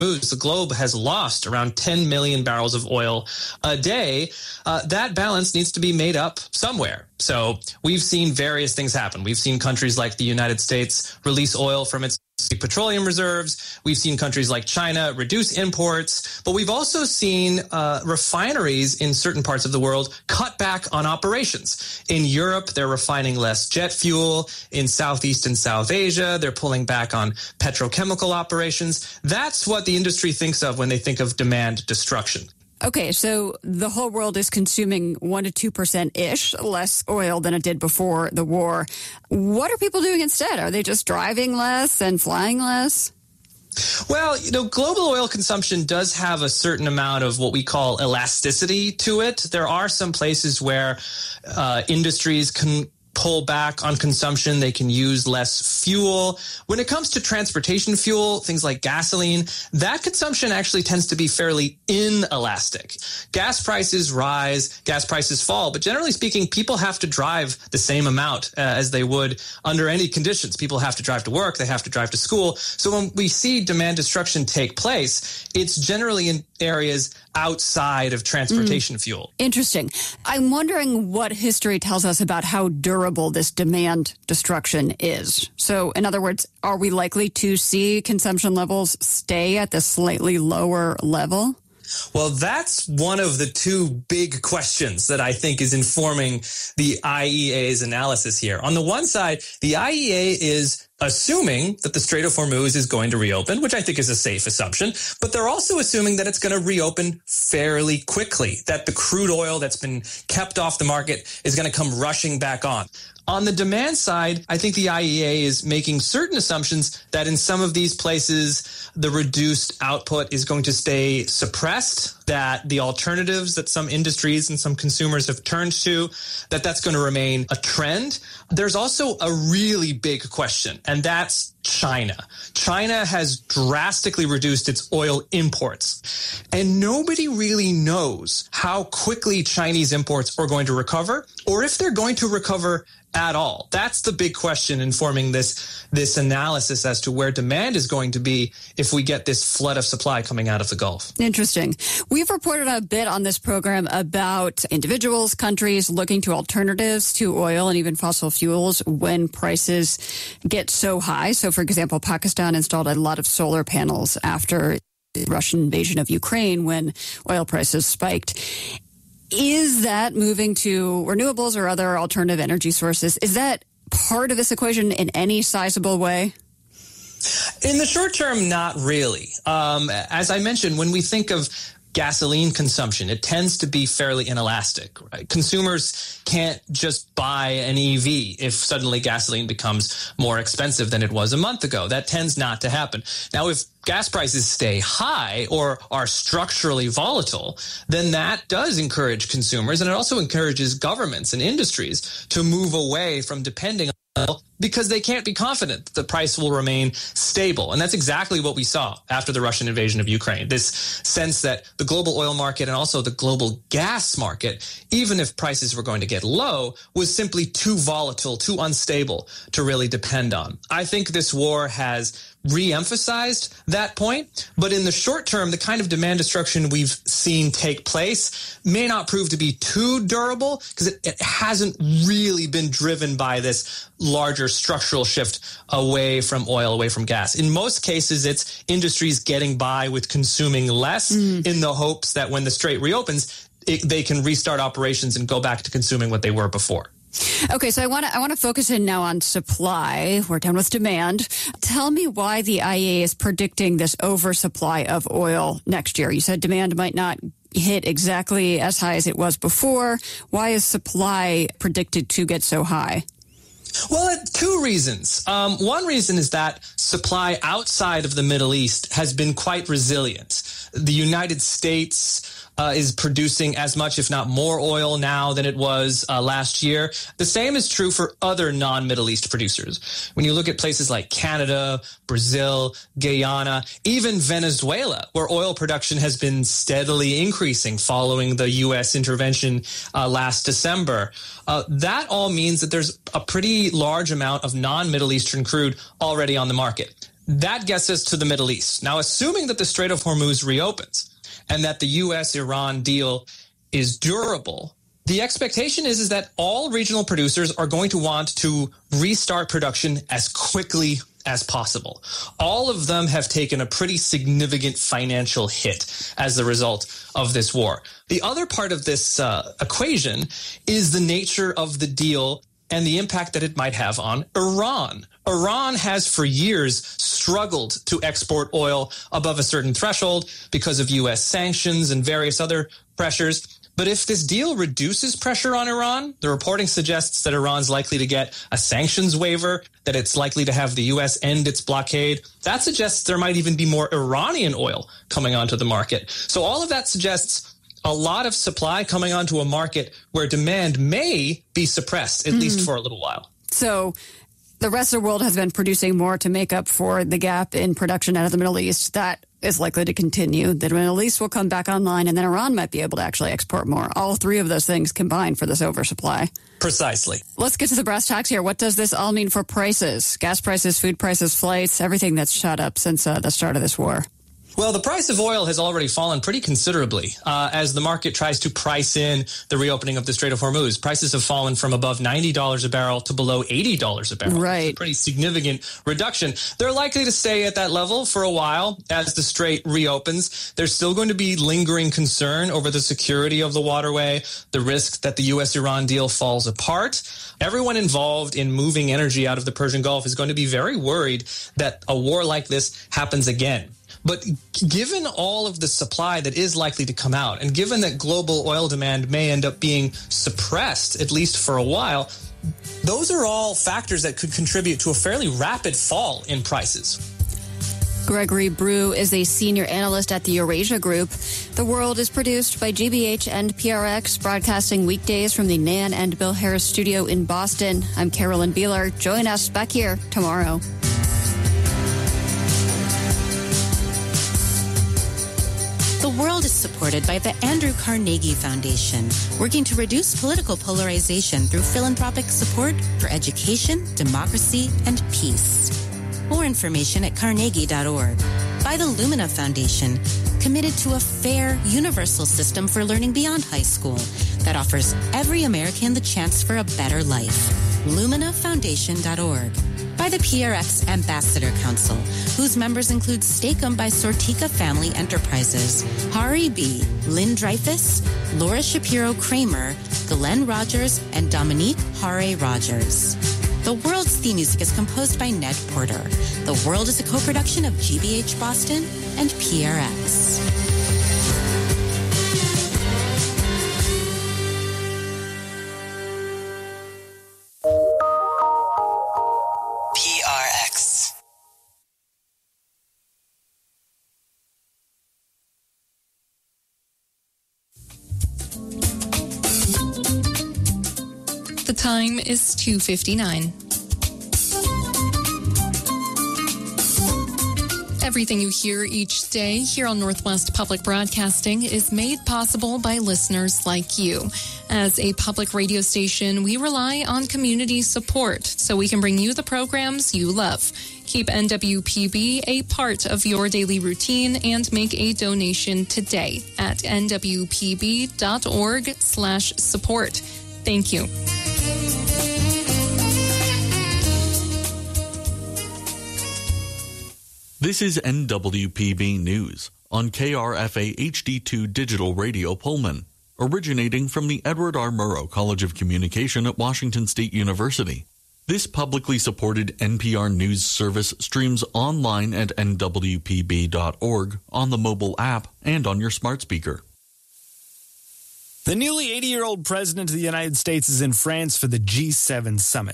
the globe has lost around 10 million barrels of oil a day. That balance needs to be made up somewhere. So we've seen various things happen. We've seen countries like the United States release oil from its petroleum reserves. We've seen countries like China reduce imports, but we've also seen refineries in certain parts of the world cut back on operations. In Europe, they're refining less jet fuel. In Southeast and South Asia, they're pulling back on petrochemical operations. That's what the industry thinks of when they think of demand destruction. Okay, so the whole world is consuming 1% to 2%-ish less oil than it did before the war. What are people doing instead? Are they just driving less and flying less? Well, global oil consumption does have a certain amount of what we call elasticity to it. There are some places where industries can pull back on consumption. They can use less fuel. When it comes to transportation fuel, things like gasoline, that consumption actually tends to be fairly inelastic. Gas prices rise, gas prices fall, but generally speaking, people have to drive the same amount as they would under any conditions. People have to drive to work, they have to drive to school. So when we see demand destruction take place, it's generally in areas outside of transportation fuel. Interesting. I'm wondering what history tells us about how durable this demand destruction is. So, in other words, are we likely to see consumption levels stay at the slightly lower level? Well, that's one of the two big questions that I think is informing the IEA's analysis here. On the one side, the IEA is assuming that the Strait of Hormuz is going to reopen, which I think is a safe assumption, but they're also assuming that it's going to reopen fairly quickly, that the crude oil that's been kept off the market is going to come rushing back on. On the demand side, I think the IEA is making certain assumptions that in some of these places, the reduced output is going to stay suppressed, that the alternatives that some industries and some consumers have turned to, that's going to remain a trend. There's also a really big question, and that's China. China has drastically reduced its oil imports, and nobody really knows how quickly Chinese imports are going to recover, or if they're going to recover at all. That's the big question informing this analysis as to where demand is going to be if we get this flood of supply coming out of the Gulf. Interesting. We've reported a bit on this program about individuals, countries looking to alternatives to oil and even fossil fuels when prices get so high. So, for example, Pakistan installed a lot of solar panels after the Russian invasion of Ukraine when oil prices spiked. Is that moving to renewables or other alternative energy sources? Is that part of this equation in any sizable way? In the short term, not really. As I mentioned, when we think of gasoline consumption, it tends to be fairly inelastic. Right? Consumers can't just buy an EV if suddenly gasoline becomes more expensive than it was a month ago. That tends not to happen. Now, if gas prices stay high or are structurally volatile, then that does encourage consumers, and it also encourages governments and industries to move away from depending on oil because they can't be confident that the price will remain stable. And that's exactly what we saw after the Russian invasion of Ukraine. This sense that the global oil market and also the global gas market, even if prices were going to get low, was simply too volatile, too unstable to really depend on. I think this war has re-emphasized that point, but in the short term, the kind of demand destruction we've seen take place may not prove to be too durable because it hasn't really been driven by this larger structural shift away from oil, away from gas. In most cases, it's industries getting by with consuming less in the hopes that when the strait reopens, they can restart operations and go back to consuming what they were before. Okay, so I want to focus in now on supply. We're done with demand. Tell me why the IEA is predicting this oversupply of oil next year. You said demand might not hit exactly as high as it was before. Why is supply predicted to get so high? Well, two reasons. One reason is that supply outside of the Middle East has been quite resilient. The United States is producing as much, if not more, oil now than it was last year. The same is true for other non-Middle East producers. When you look at places like Canada, Brazil, Guyana, even Venezuela, where oil production has been steadily increasing following the U.S. intervention last December, that all means that there's a pretty large amount of non-Middle Eastern crude already on the market. That gets us to the Middle East. Now, assuming that the Strait of Hormuz reopens and that the U.S.-Iran deal is durable, the expectation is that all regional producers are going to want to restart production as quickly as possible. All of them have taken a pretty significant financial hit as a result of this war. The other part of this equation is the nature of the deal and the impact that it might have on Iran. Iran has for years struggled to export oil above a certain threshold because of U.S. sanctions and various other pressures. But if this deal reduces pressure on Iran, the reporting suggests that Iran's likely to get a sanctions waiver, that it's likely to have the U.S. end its blockade. That suggests there might even be more Iranian oil coming onto the market. So all of that suggests a lot of supply coming onto a market where demand may be suppressed, at least for a little while. So the rest of the world has been producing more to make up for the gap in production out of the Middle East. That is likely to continue. The Middle East will come back online, and then Iran might be able to actually export more. All three of those things combined for this oversupply. Precisely. Let's get to the brass tacks here. What does this all mean for prices? Gas prices, food prices, flights, everything that's shot up since the start of this war. Well, the price of oil has already fallen pretty considerably as the market tries to price in the reopening of the Strait of Hormuz. Prices have fallen from above $90 a barrel to below $80 a barrel. Right. It's a pretty significant reduction. They're likely to stay at that level for a while as the strait reopens. There's still going to be lingering concern over the security of the waterway, the risk that the U.S.-Iran deal falls apart. Everyone involved in moving energy out of the Persian Gulf is going to be very worried that a war like this happens again. But given all of the supply that is likely to come out, and given that global oil demand may end up being suppressed, at least for a while, those are all factors that could contribute to a fairly rapid fall in prices. Gregory Brew is a senior analyst at the Eurasia Group. The World is produced by GBH and PRX, broadcasting weekdays from the Nan and Bill Harris studio in Boston. I'm Carolyn Beeler. Join us back here tomorrow. The World is supported by the Andrew Carnegie Foundation, working to reduce political polarization through philanthropic support for education, democracy, and peace. More information at carnegie.org. By the Lumina Foundation, committed to a fair, universal system for learning beyond high school that offers every American the chance for a better life. LuminaFoundation.org. By the PRX Ambassador Council, whose members include Steakum by Sortika Family Enterprises, Hari B., Lynn Dreyfus, Laura Shapiro-Kramer, Glenn Rogers, and Dominique Hare Rogers. The World's theme music is composed by Ned Porter. The World is a co-production of GBH Boston and PRX. The time is 2:59. Everything you hear each day here on Northwest Public Broadcasting is made possible by listeners like you. As a public radio station, we rely on community support so we can bring you the programs you love. Keep NWPB a part of your daily routine and make a donation today at nwpb.org/support. Thank you. This is NWPB News on KRFA HD2 Digital Radio Pullman, originating from the Edward R. Murrow College of Communication at Washington State University. This publicly supported NPR News service streams online at nwpb.org, on the mobile app, and on your smart speaker. The newly 80-year-old president of the United States is in France for the G7 summit.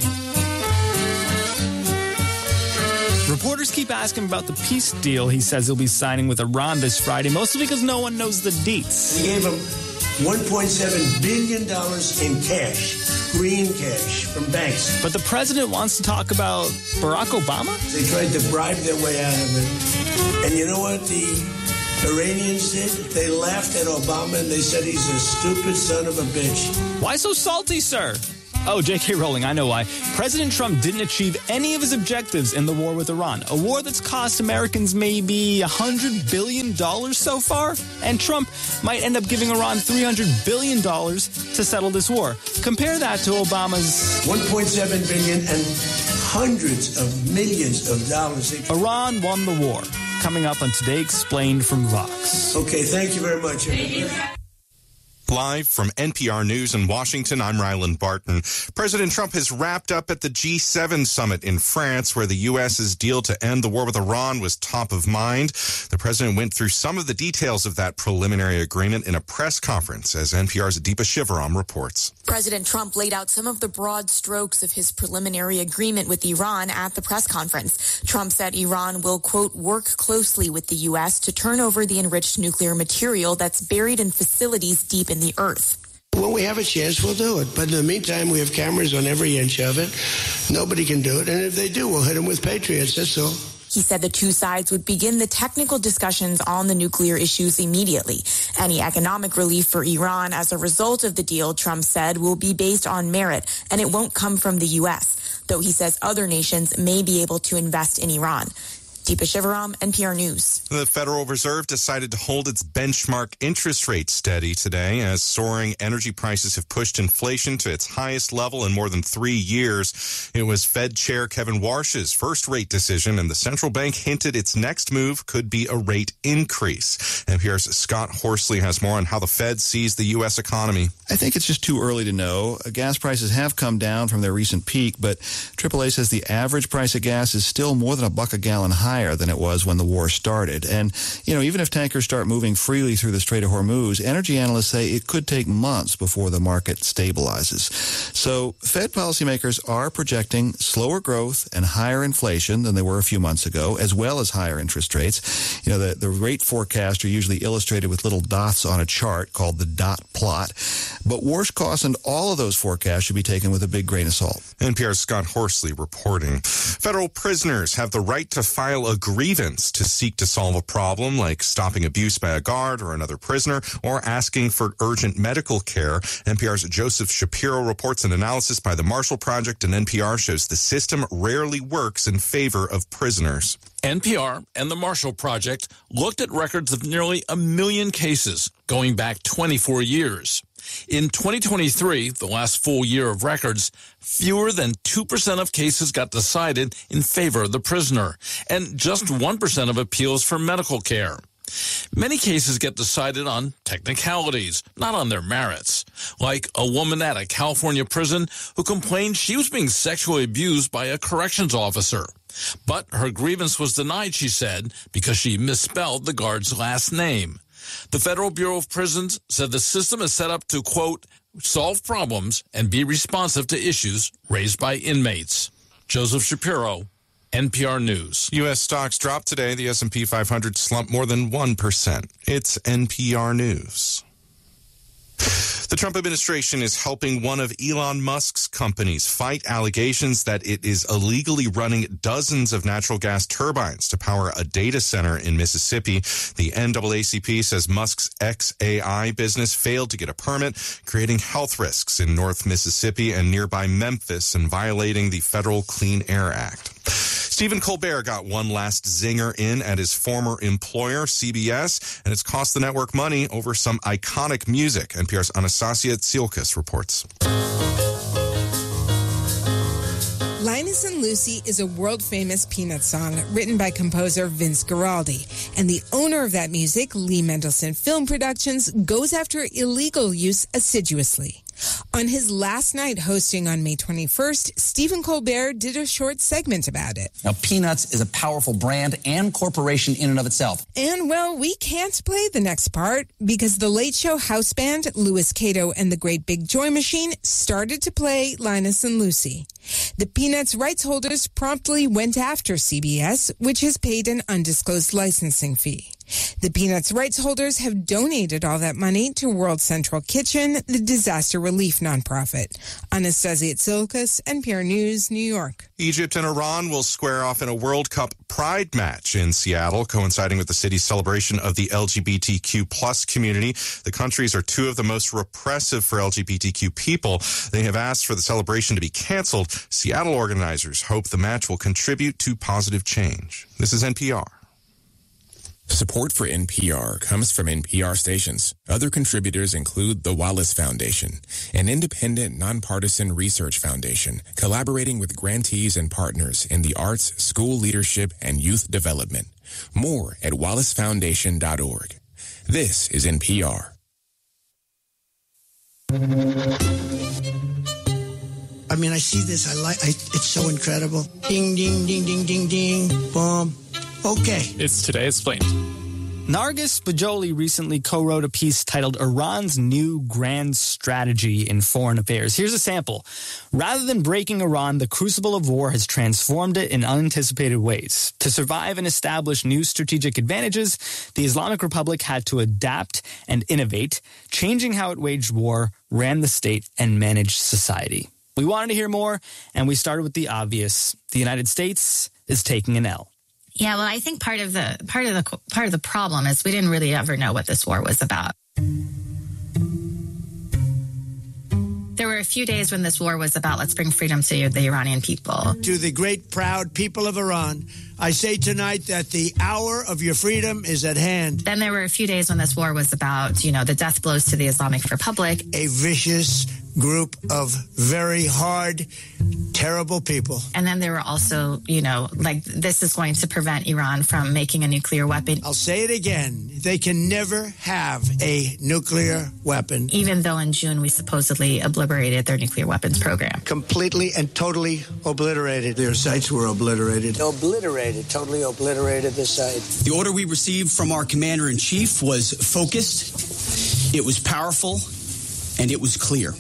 Reporters keep asking about the peace deal he says he'll be signing with Iran this Friday, mostly because no one knows the deets. He gave him $1.7 billion in cash, green cash, from banks. But the president wants to talk about Barack Obama? They tried to bribe their way out of it. And you know what the Iranians did? They laughed at Obama and they said he's a stupid son of a bitch. Why so salty, sir? Oh, J.K. Rowling, I know why. President Trump didn't achieve any of his objectives in the war with Iran, a war that's cost Americans maybe $100 billion so far, and Trump might end up giving Iran $300 billion to settle this war. Compare that to Obama's $1.7 billion and hundreds of millions of dollars. Iran won the war. Coming up on Today Explained from Vox. Okay, thank you very much, everybody. Live from NPR News in Washington, I'm Ryland Barton. President Trump has wrapped up at the G7 summit in France, where the U.S.'s deal to end the war with Iran was top of mind. The president went through some of the details of that preliminary agreement in a press conference, as NPR's Deepa Shivaram reports. President Trump laid out some of the broad strokes of his preliminary agreement with Iran at the press conference. Trump said Iran will, quote, work closely with the U.S. to turn over the enriched nuclear material that's buried in facilities deep in the earth. When we have a chance, we'll do it. But in the meantime, we have cameras on every inch of it. Nobody can do it. And if they do, we'll hit them with Patriots. That's all. He said the two sides would begin the technical discussions on the nuclear issues immediately. Any economic relief for Iran as a result of the deal, Trump said, will be based on merit, and it won't come from the U.S., though he says other nations may be able to invest in Iran. Deepa Shivaram, NPR News. The Federal Reserve decided to hold its benchmark interest rate steady today as soaring energy prices have pushed inflation to its highest level in more than 3 years. It was Fed Chair Kevin Warsh's first rate decision, and the central bank hinted its next move could be a rate increase. NPR's Scott Horsley has more on how the Fed sees the U.S. economy. I think it's just too early to know. Gas prices have come down from their recent peak, but AAA says the average price of gas is still more than $1 a gallon higher than it was when the war started. And, even if tankers start moving freely through the Strait of Hormuz, energy analysts say it could take months before the market stabilizes. So Fed policymakers are projecting slower growth and higher inflation than they were a few months ago, as well as higher interest rates. The rate forecasts are usually illustrated with little dots on a chart called the dot plot. But Warsh cautioned all of those forecasts should be taken with a big grain of salt. NPR's Scott Horsley reporting. Federal prisoners have the right to file a grievance to seek to solve a problem like stopping abuse by a guard or another prisoner or asking for urgent medical care. NPR's Joseph Shapiro reports an analysis by the Marshall Project, and NPR shows the system rarely works in favor of prisoners. NPR and the Marshall Project looked at records of nearly 1 million cases going back 24 years. In 2023, the last full year of records, fewer than 2% of cases got decided in favor of the prisoner, and just 1% of appeals for medical care. Many cases get decided on technicalities, not on their merits, like a woman at a California prison who complained she was being sexually abused by a corrections officer. But her grievance was denied, she said, because she misspelled the guard's last name. The Federal Bureau of Prisons said the system is set up to, quote, solve problems and be responsive to issues raised by inmates. Joseph Shapiro, NPR News. U.S. stocks dropped today. The S&P 500 slumped more than 1%. It's NPR News. The Trump administration is helping one of Elon Musk's companies fight allegations that it is illegally running dozens of natural gas turbines to power a data center in Mississippi. The NAACP says Musk's XAI business failed to get a permit, creating health risks in North Mississippi and nearby Memphis and violating the Federal Clean Air Act. Stephen Colbert got one last zinger in at his former employer, CBS, and it's cost the network money over some iconic music. NPR's Anastasia Tsiolkas reports. Linus and Lucy is a world-famous Peanuts song written by composer Vince Guaraldi. And the owner of that music, Lee Mendelsohn Film Productions, goes after illegal use assiduously. On his last night hosting on May 21st, Stephen Colbert did a short segment about it. Now, Peanuts is a powerful brand and corporation in and of itself. And, well, we can't play the next part because the Late Show house band, Louis Cato and the Great Big Joy Machine, started to play Linus and Lucy. The Peanuts rights holders promptly went after CBS, which has paid an undisclosed licensing fee. The Peanuts rights holders have donated all that money to World Central Kitchen, the disaster relief nonprofit. Anastasia Tsilkas, NPR News, New York. Egypt and Iran will square off in a World Cup Pride match in Seattle, coinciding with the city's celebration of the LGBTQ plus community. The countries are two of the most repressive for LGBTQ people. They have asked for the celebration to be canceled. Seattle organizers hope the match will contribute to positive change. This is NPR. Support for NPR comes from NPR stations. Other contributors include the Wallace Foundation, an independent, nonpartisan research foundation collaborating with grantees and partners in the arts, school leadership, and youth development. More at wallacefoundation.org. This is NPR. I mean, I see this. It's so incredible. Ding, ding, ding, ding, ding, ding. Boom. Okay. It's Today Explained. Nargis Bajoli recently co-wrote a piece titled Iran's New Grand Strategy in Foreign Affairs. Here's a sample. Rather than breaking Iran, the crucible of war has transformed it in unanticipated ways. To survive and establish new strategic advantages, the Islamic Republic had to adapt and innovate, changing how it waged war, ran the state, and managed society. We wanted to hear more, and we started with the obvious. The United States is taking an L. Yeah, well, I think part of the problem is we didn't really ever know what this war was about. There were a few days when this war was about let's bring freedom to the Iranian people. To the great, proud people of Iran, I say tonight that the hour of your freedom is at hand. Then there were a few days when this war was about, the death blows to the Islamic Republic. A vicious group of very hard, terrible people. And then there were also, this is going to prevent Iran from making a nuclear weapon. I'll say it again. They can never have a nuclear weapon. Even though in June we supposedly obliterated their nuclear weapons program. Completely and totally obliterated. Their sites were obliterated. Totally obliterated the site. The order we received from our commander-in-chief was focused, it was powerful, and it was clear.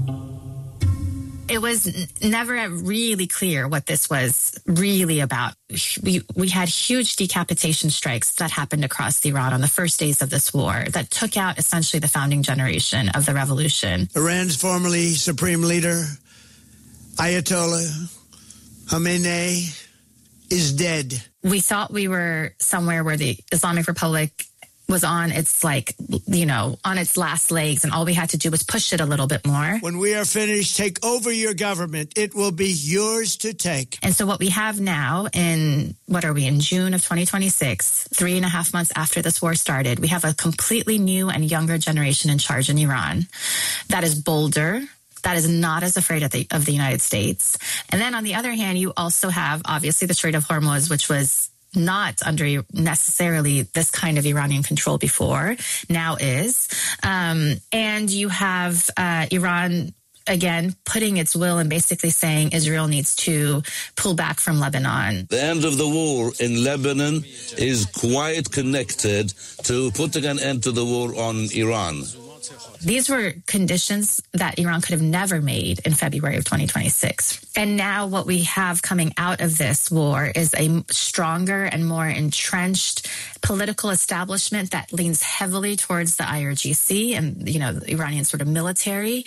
It was never really clear what this was really about. We had huge decapitation strikes that happened across Iran on the first days of this war that took out essentially the founding generation of the revolution. Iran's formerly supreme leader, Ayatollah Khamenei, is dead. We thought we were somewhere where the Islamic Republic was on its on its last legs, and all we had to do was push it a little bit more. When we are finished, take over your government. It will be yours to take. And so what we have now in June of 2026, 3.5 months after this war started, we have a completely new and younger generation in charge in Iran that is bolder, that is not as afraid of the United States. And then on the other hand, you also have obviously the Strait of Hormuz, which was not under necessarily this kind of Iranian control before, now is. And you have Iran, again, putting its will and basically saying Israel needs to pull back from Lebanon. The end of the war in Lebanon is quite connected to putting an end to the war on Iran. These were conditions that Iran could have never made in February of 2026. And now what we have coming out of this war is a stronger and more entrenched political establishment that leans heavily towards the IRGC and, the Iranian sort of military.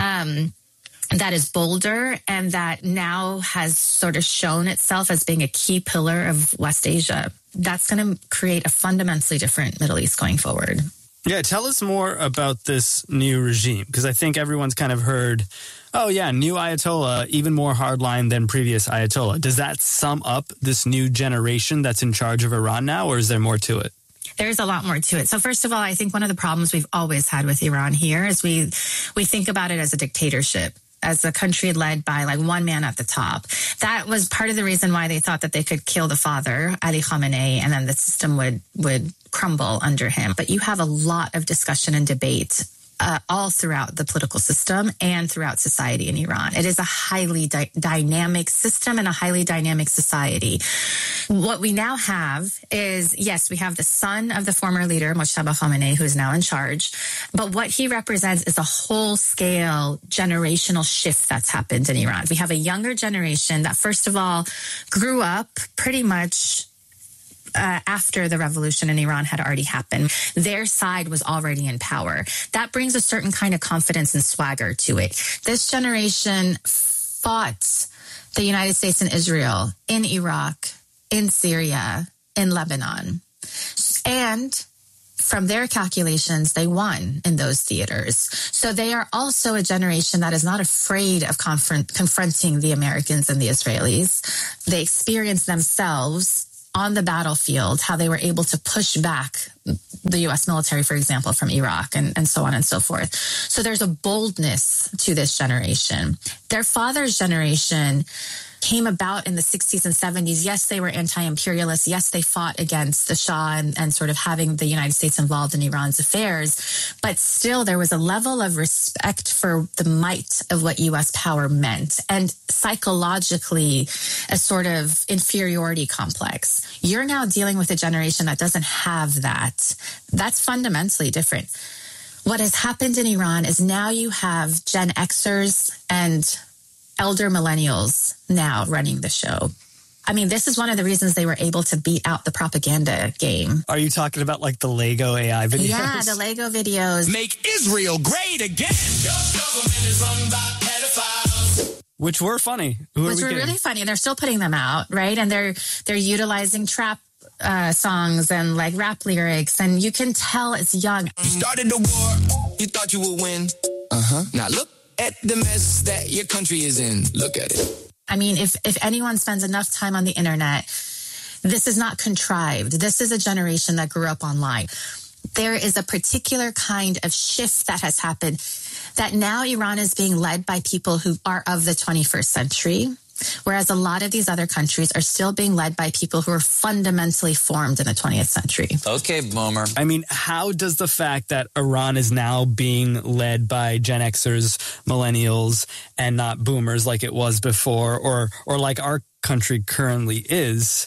That is bolder and that now has sort of shown itself as being a key pillar of West Asia. That's going to create a fundamentally different Middle East going forward. Yeah, tell us more about this new regime, because I think everyone's kind of heard, new Ayatollah, even more hardline than previous Ayatollah. Does that sum up this new generation that's in charge of Iran now, or is there more to it? There's a lot more to it. So first of all, I think one of the problems we've always had with Iran here is we think about it as a dictatorship, as a country led by one man at the top. That was part of the reason why they thought that they could kill the father, Ali Khamenei, and then the system would crumble under him. But you have a lot of discussion and debate all throughout the political system and throughout society in Iran. It is a highly dynamic system and a highly dynamic society. What we now have is, yes, we have the son of the former leader, Mojtaba Khamenei, who is now in charge. But what he represents is a whole-scale generational shift that's happened in Iran. We have a younger generation that, first of all, grew up pretty much after the revolution in Iran had already happened. Their side was already in power. That brings a certain kind of confidence and swagger to it. This generation fought the United States and Israel in Iraq, in Syria, in Lebanon. And from their calculations, they won in those theaters. So they are also a generation that is not afraid of confronting the Americans and the Israelis. They experience themselves on the battlefield, how they were able to push back the U.S. military, for example, from Iraq and so on and so forth. So there's a boldness to this generation. Their father's generation came about in the 60s and 70s. Yes, they were anti-imperialist. Yes, they fought against the Shah and sort of having the United States involved in Iran's affairs. But still, there was a level of respect for the might of what U.S. power meant, and psychologically a sort of inferiority complex. You're now dealing with a generation that doesn't have that. That's fundamentally different. What has happened in Iran is now you have Gen Xers and elder millennials now running the show. I mean, this is one of the reasons they were able to beat out the propaganda game. Are you talking about like the Lego AI videos? Yeah, the Lego videos. Make Israel great again. Your government is run by pedophiles. Which were funny. Which were really funny. And they're still putting them out, right? And they're utilizing trap songs and like rap lyrics. And you can tell it's young. You started the war. You thought you would win. Now look at the mess that your country is in. Look at it. I mean, if anyone spends enough time on the internet, this is not contrived. This is a generation that grew up online. There is a particular kind of shift that has happened, that now Iran is being led by people who are of the 21st century, whereas a lot of these other countries are still being led by people who are fundamentally formed in the 20th century. Okay, boomer. I mean, how does the fact that Iran is now being led by Gen Xers, millennials, and not boomers like it was before, or like our country currently is,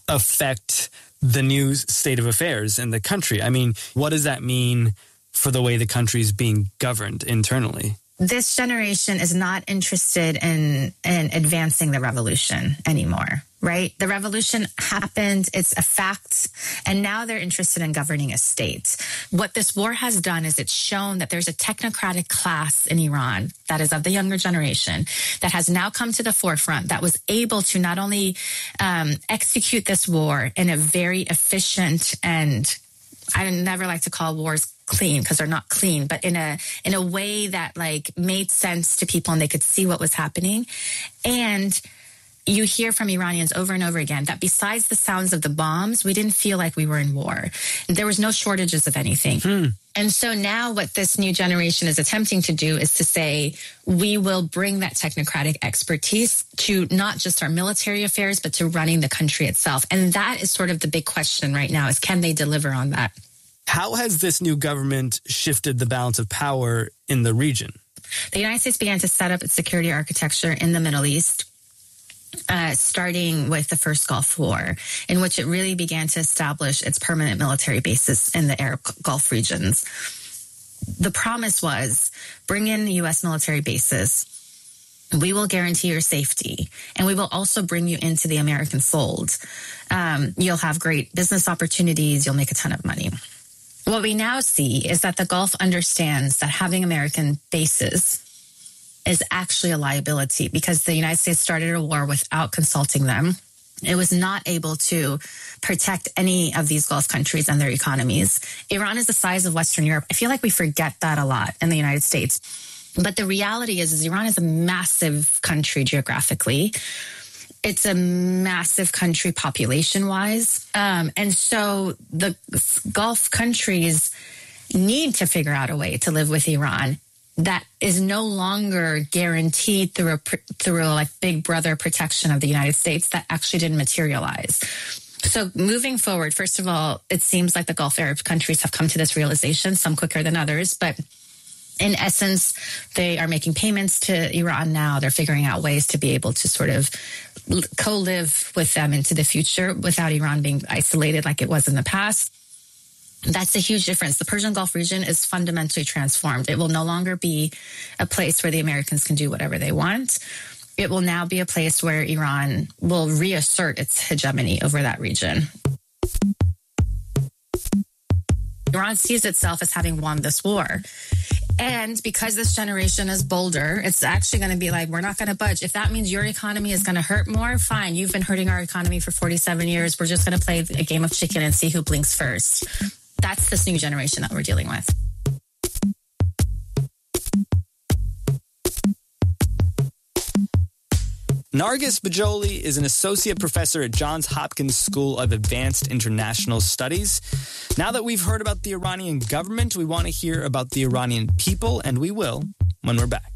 affect the new state of affairs in the country? I mean, what does that mean for the way the country is being governed internally? This generation is not interested in advancing the revolution anymore, right? The revolution happened. It's a fact. And now they're interested in governing a state. What this war has done is it's shown that there's a technocratic class in Iran that is of the younger generation that has now come to the forefront, that was able to not only execute this war in a very efficient, and I never like to call wars clean because they're not clean, but in a way that like made sense to people and they could see what was happening. And you hear from Iranians over and over again that besides the sounds of the bombs, we didn't feel like we were in war. There was no shortages of anything. And so now what this new generation is attempting to do is to say, we will bring that technocratic expertise to not just our military affairs, but to running the country itself. And that is sort of the big question right now, is can they deliver on that? How has this new government shifted the balance of power in the region? The United States began to set up its security architecture in the Middle East, starting with the first Gulf War, in which it really began to establish its permanent military bases in the Arab Gulf regions. The promise was, bring in U.S. military bases. We will guarantee your safety, and we will also bring you into the American fold. You'll have great business opportunities. You'll make a ton of money. What we now see is that the Gulf understands that having American bases is actually a liability, because the United States started a war without consulting them. It was not able to protect any of these Gulf countries and their economies. Iran is the size of Western Europe. I feel like we forget that a lot in the United States. But the reality is Iran is a massive country geographically. It's a massive country population-wise. And so the Gulf countries need to figure out a way to live with Iran that is no longer guaranteed through like big brother protection of the United States that actually didn't materialize. So moving forward, first of all, it seems like the Gulf Arab countries have come to this realization, some quicker than others, but in essence, they are making payments to Iran now. They're figuring out ways to be able to sort of co-live with them into the future without Iran being isolated like it was in the past. That's a huge difference. The Persian Gulf region is fundamentally transformed. It will no longer be a place where the Americans can do whatever they want. It will now be a place where Iran will reassert its hegemony over that region. Iran sees itself as having won this war. And because this generation is bolder, it's actually going to be like, we're not going to budge. If that means your economy is going to hurt more, fine. You've been hurting our economy for 47 years. We're just going to play a game of chicken and see who blinks first. That's this new generation that we're dealing with. Nargis Bajoli is an associate professor at Johns Hopkins School of Advanced International Studies. Now that we've heard about the Iranian government, we want to hear about the Iranian people, and we will when we're back.